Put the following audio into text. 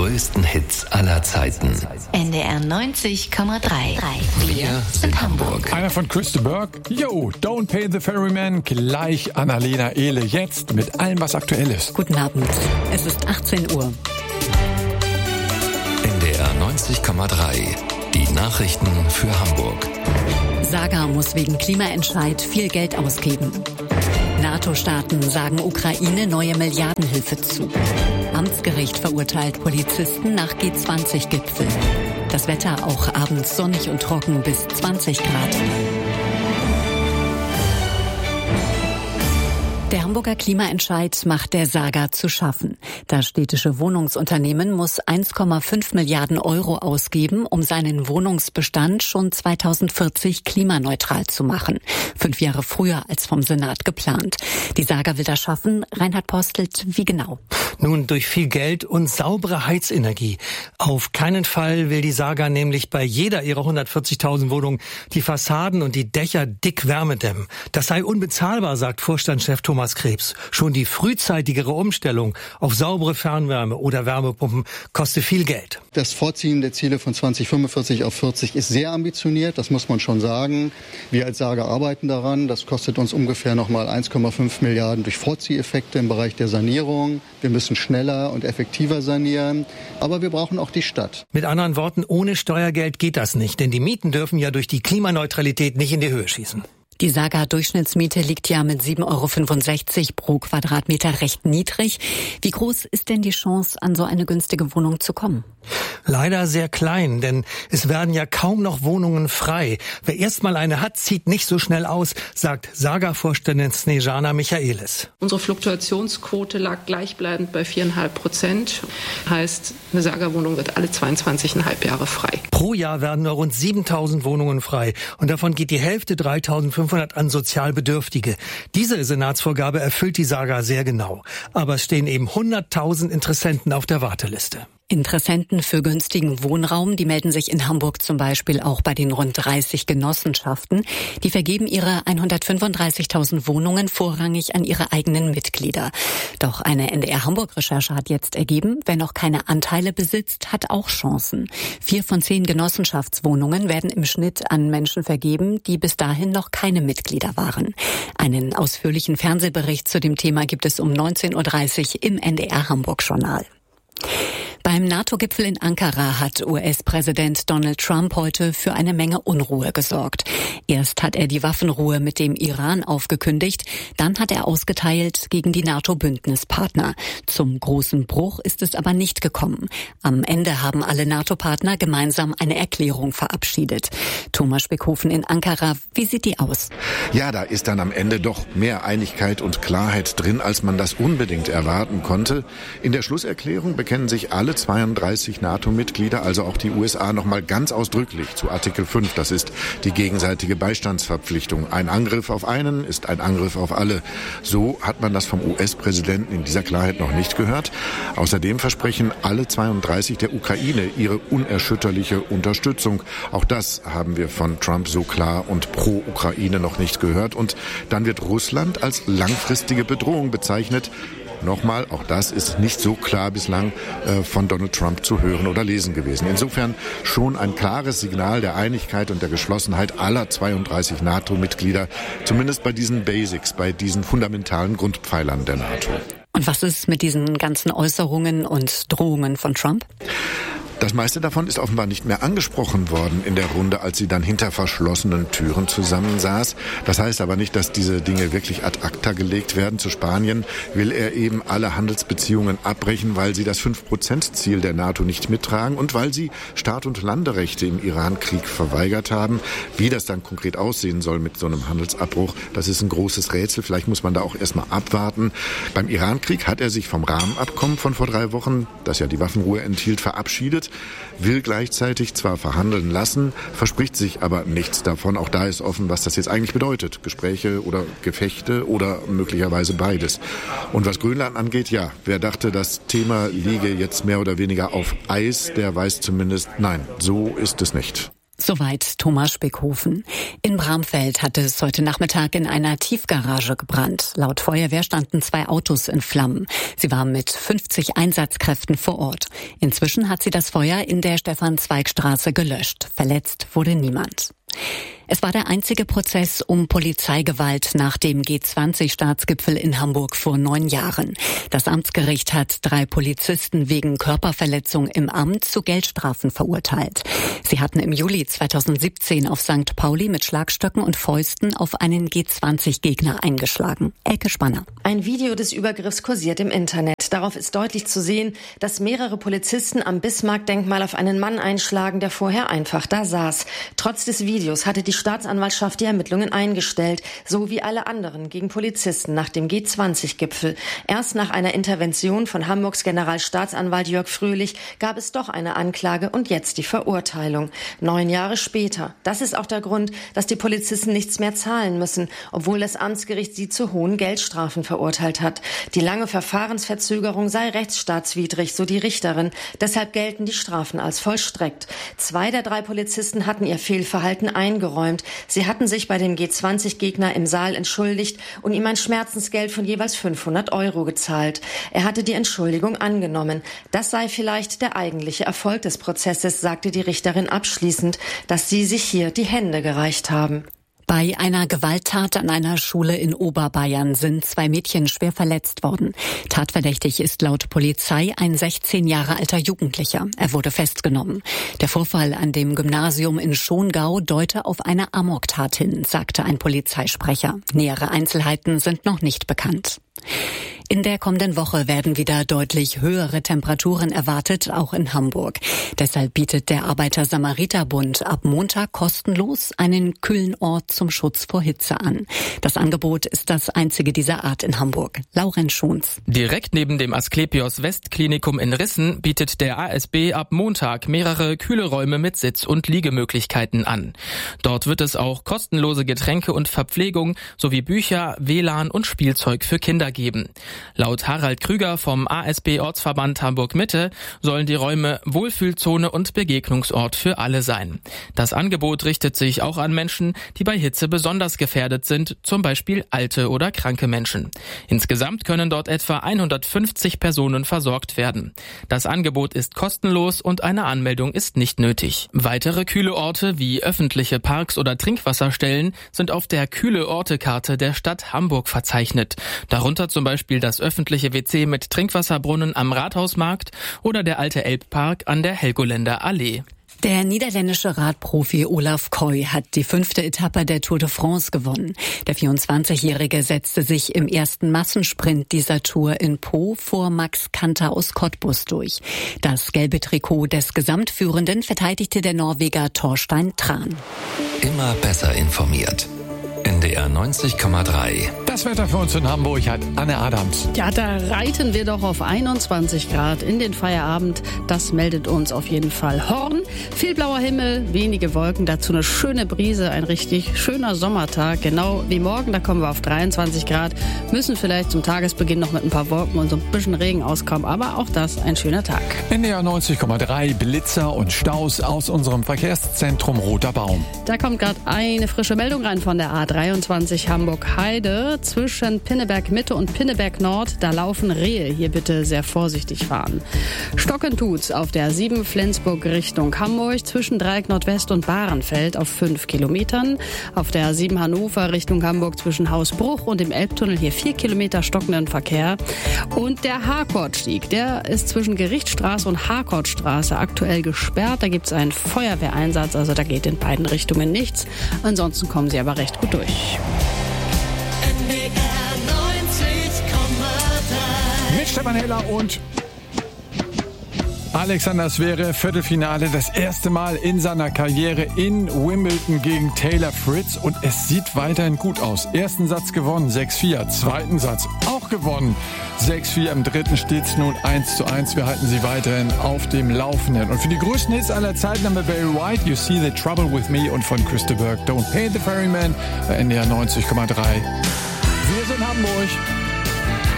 größten Hits aller Zeiten. NDR 90,3. Wir sind Hamburg. Einer von Chris de Burgh. Yo, Don't Pay the Ferryman. Gleich Annalena Ehle. Jetzt mit allem, was aktuell ist. Guten Abend. Es ist 18 Uhr. NDR 90,3. Die Nachrichten für Hamburg. Saga muss wegen Klimaentscheid viel Geld ausgeben. NATO-Staaten sagen Ukraine neue Milliardenhilfe zu. Amtsgericht verurteilt Polizisten nach G20-Gipfel. Das Wetter auch abends sonnig und trocken bis 20 Grad. Der Hamburger Klimaentscheid macht der Saga zu schaffen. Das städtische Wohnungsunternehmen muss 1,5 Milliarden Euro ausgeben, um seinen Wohnungsbestand schon 2040 klimaneutral zu machen. 5 Jahre früher als vom Senat geplant. Die Saga will das schaffen. Reinhard Postelt, wie genau? Nun, durch viel Geld und saubere Heizenergie. Auf keinen Fall will die Saga nämlich bei jeder ihrer 140.000 Wohnungen die Fassaden und die Dächer dick Wärme dämmen. Das sei unbezahlbar, sagt Vorstandschef Thomas Krebs. Schon die frühzeitigere Umstellung auf saubere Fernwärme oder Wärmepumpen kostet viel Geld. Das Vorziehen der Ziele von 2045 auf 40 ist sehr ambitioniert, das muss man schon sagen. Wir als Saga arbeiten daran. Das kostet uns ungefähr nochmal 1,5 Milliarden durch Vorzieheffekte im Bereich der Sanierung. Wir müssen schneller und effektiver sanieren, aber wir brauchen auch die Stadt. Mit anderen Worten, ohne Steuergeld geht das nicht, denn die Mieten dürfen ja durch die Klimaneutralität nicht in die Höhe schießen. Die Saga-Durchschnittsmiete liegt ja mit 7,65 € pro Quadratmeter recht niedrig. Wie groß ist denn die Chance, an so eine günstige Wohnung zu kommen? Leider sehr klein, denn es werden ja kaum noch Wohnungen frei. Wer erst mal eine hat, zieht nicht so schnell aus, sagt Saga-Vorständin Snejana Michaelis. Unsere Fluktuationsquote lag gleichbleibend bei 4,5%. Heißt, eine Saga-Wohnung wird alle 22,5 Jahre frei. Pro Jahr werden nur rund 7.000 Wohnungen frei und davon geht die Hälfte 3.500 an Sozialbedürftige. Diese Senatsvorgabe erfüllt die Saga sehr genau. Aber es stehen eben 100.000 Interessenten auf der Warteliste. Interessenten für günstigen Wohnraum, die melden sich in Hamburg zum Beispiel auch bei den rund 30 Genossenschaften. Die vergeben ihre 135.000 Wohnungen vorrangig an ihre eigenen Mitglieder. Doch eine NDR Hamburg-Recherche hat jetzt ergeben, wer noch keine Anteile besitzt, hat auch Chancen. 4 von 10 Genossenschaftswohnungen werden im Schnitt an Menschen vergeben, die bis dahin noch keine Mitglieder waren. Einen ausführlichen Fernsehbericht zu dem Thema gibt es um 19.30 Uhr im NDR Hamburg-Journal. Beim NATO-Gipfel in Ankara hat US-Präsident Donald Trump heute für eine Menge Unruhe gesorgt. Erst hat er die Waffenruhe mit dem Iran aufgekündigt, dann hat er ausgeteilt gegen die NATO-Bündnispartner. Zum großen Bruch ist es aber nicht gekommen. Am Ende haben alle NATO-Partner gemeinsam eine Erklärung verabschiedet. Thomas Speckhofen in Ankara, wie sieht die aus? Ja, da ist dann am Ende doch mehr Einigkeit und Klarheit drin, als man das unbedingt erwarten konnte. In der Schlusserklärung bekennen sich alle 32 NATO-Mitglieder, also auch die USA, nochmal ganz ausdrücklich zu Artikel 5. Das ist die gegenseitige Beistandsverpflichtung. Ein Angriff auf einen ist ein Angriff auf alle. So hat man das vom US-Präsidenten in dieser Klarheit noch nicht gehört. Außerdem versprechen alle 32 der Ukraine ihre unerschütterliche Unterstützung. Auch das haben wir von Trump so klar und pro Ukraine noch nicht gehört. Und dann wird Russland als langfristige Bedrohung bezeichnet. Nochmal, auch das ist nicht so klar bislang von Donald Trump zu hören oder lesen gewesen. Insofern schon ein klares Signal der Einigkeit und der Geschlossenheit aller 32 NATO-Mitglieder, zumindest bei diesen Basics, bei diesen fundamentalen Grundpfeilern der NATO. Und was ist mit diesen ganzen Äußerungen und Drohungen von Trump? Das meiste davon ist offenbar nicht mehr angesprochen worden in der Runde, als sie dann hinter verschlossenen Türen zusammensaß. Das heißt aber nicht, dass diese Dinge wirklich ad acta gelegt werden. Zu Spanien will er eben alle Handelsbeziehungen abbrechen, weil sie das 5%-Ziel der NATO nicht mittragen und weil sie Staat- und Landerechte im Iran-Krieg verweigert haben. Wie das dann konkret aussehen soll mit so einem Handelsabbruch, das ist ein großes Rätsel. Vielleicht muss man da auch erstmal abwarten. Beim Iran-Krieg hat er sich vom Rahmenabkommen von vor 3 Wochen, das ja die Waffenruhe enthielt, verabschiedet. Will gleichzeitig zwar verhandeln lassen, verspricht sich aber nichts davon. Auch da ist offen, was das jetzt eigentlich bedeutet. Gespräche oder Gefechte oder möglicherweise beides. Und was Grönland angeht, ja, wer dachte, das Thema liege jetzt mehr oder weniger auf Eis, der weiß zumindest, nein, so ist es nicht. Soweit Thomas Spickhofen. In Bramfeld hatte es heute Nachmittag in einer Tiefgarage gebrannt. Laut Feuerwehr standen 2 Autos in Flammen. Sie waren mit 50 Einsatzkräften vor Ort. Inzwischen hat sie das Feuer in der Stefan-Zweig-Straße gelöscht. Verletzt wurde niemand. Es war der einzige Prozess um Polizeigewalt nach dem G20-Staatsgipfel in Hamburg vor 9 Jahren. Das Amtsgericht hat 3 Polizisten wegen Körperverletzung im Amt zu Geldstrafen verurteilt. Sie hatten im Juli 2017 auf St. Pauli mit Schlagstöcken und Fäusten auf einen G20-Gegner eingeschlagen. Elke Spanner. Ein Video des Übergriffs kursiert im Internet. Darauf ist deutlich zu sehen, dass mehrere Polizisten am Bismarck-Denkmal auf einen Mann einschlagen, der vorher einfach da saß. Trotz des Videos hatte die Staatsanwaltschaft die Ermittlungen eingestellt, so wie alle anderen gegen Polizisten nach dem G20-Gipfel. Erst nach einer Intervention von Hamburgs Generalstaatsanwalt Jörg Fröhlich gab es doch eine Anklage und jetzt die Verurteilung. 9 Jahre später. Das ist auch der Grund, dass die Polizisten nichts mehr zahlen müssen, obwohl das Amtsgericht sie zu hohen Geldstrafen verurteilt hat. Die lange Verfahrensverzögerung sei rechtsstaatswidrig, so die Richterin. Deshalb gelten die Strafen als vollstreckt. 2 der 3 Polizisten hatten ihr Fehlverhalten eingeräumt. Sie hatten sich bei dem G20-Gegner im Saal entschuldigt und ihm ein Schmerzensgeld von jeweils 500 € gezahlt. Er hatte die Entschuldigung angenommen. Das sei vielleicht der eigentliche Erfolg des Prozesses, sagte die Richterin abschließend, dass sie sich hier die Hände gereicht haben. Bei einer Gewalttat an einer Schule in Oberbayern sind 2 Mädchen schwer verletzt worden. Tatverdächtig ist laut Polizei ein 16 Jahre alter Jugendlicher. Er wurde festgenommen. Der Vorfall an dem Gymnasium in Schongau deute auf eine Amoktat hin, sagte ein Polizeisprecher. Nähere Einzelheiten sind noch nicht bekannt. In der kommenden Woche werden wieder deutlich höhere Temperaturen erwartet, auch in Hamburg. Deshalb bietet der Arbeiter-Samariter-Bund ab Montag kostenlos einen kühlen Ort zum Schutz vor Hitze an. Das Angebot ist das einzige dieser Art in Hamburg. Lauren Schons. Direkt neben dem Asklepios Westklinikum in Rissen bietet der ASB ab Montag mehrere kühle Räume mit Sitz- und Liegemöglichkeiten an. Dort wird es auch kostenlose Getränke und Verpflegung sowie Bücher, WLAN und Spielzeug für Kinder geben. Laut Harald Krüger vom ASB-Ortsverband Hamburg-Mitte sollen die Räume Wohlfühlzone und Begegnungsort für alle sein. Das Angebot richtet sich auch an Menschen, die bei Hitze besonders gefährdet sind, zum Beispiel alte oder kranke Menschen. Insgesamt können dort etwa 150 Personen versorgt werden. Das Angebot ist kostenlos und eine Anmeldung ist nicht nötig. Weitere kühle Orte wie öffentliche Parks oder Trinkwasserstellen sind auf der Kühle-Orte-Karte der Stadt Hamburg verzeichnet. Darunter zum Beispiel das öffentliche WC mit Trinkwasserbrunnen am Rathausmarkt oder der alte Elbpark an der Helgoländer Allee. Der niederländische Radprofi Olaf Koy hat die 5. Etappe der Tour de France gewonnen. Der 24-Jährige setzte sich im ersten Massensprint dieser Tour in Po vor Max Kanter aus Cottbus durch. Das gelbe Trikot des Gesamtführenden verteidigte der Norweger Thorstein Tran. Immer besser informiert. NDR 90,3. Das Wetter für uns in Hamburg hat Anne Adams. Ja, da reiten wir doch auf 21 Grad in den Feierabend. Das meldet uns auf jeden Fall Horn. Viel blauer Himmel, wenige Wolken, dazu eine schöne Brise, ein richtig schöner Sommertag. Genau wie morgen, da kommen wir auf 23 Grad. Müssen vielleicht zum Tagesbeginn noch mit ein paar Wolken und so ein bisschen Regen auskommen. Aber auch das ein schöner Tag. NDR 90,3, Blitzer und Staus aus unserem Verkehrszentrum Roter Baum. Da kommt gerade eine frische Meldung rein von der A23 Hamburg-Heide. Zwischen Pinneberg-Mitte und Pinneberg-Nord, da laufen Rehe. Hier bitte sehr vorsichtig fahren. Stocken tut's auf der 7 Flensburg Richtung Hamburg zwischen Dreieck Nordwest und Bahrenfeld auf 5 Kilometern. Auf der 7 Hannover Richtung Hamburg zwischen Hausbruch und dem Elbtunnel hier 4 Kilometer stockenden Verkehr. Und der Harkortstieg, der ist zwischen Gerichtsstraße und Harkortstraße aktuell gesperrt. Da gibt's einen Feuerwehreinsatz, also da geht in beiden Richtungen nichts. Ansonsten kommen Sie aber recht gut durch. Mit Stefan Heller und Alexander Zverev, Viertelfinale, das erste Mal in seiner Karriere in Wimbledon gegen Taylor Fritz und es sieht weiterhin gut aus. Ersten Satz gewonnen, 6-4, zweiten Satz auch gewonnen, 6-4, im dritten steht's nun 1:1. Wir halten Sie weiterhin auf dem Laufenden. Und für die größten Hits aller Zeiten haben wir Barry White, You See the Trouble with Me und von Christa Burke, Don't Pay the Ferryman bei NDR 90,3. Wir sind Hamburg.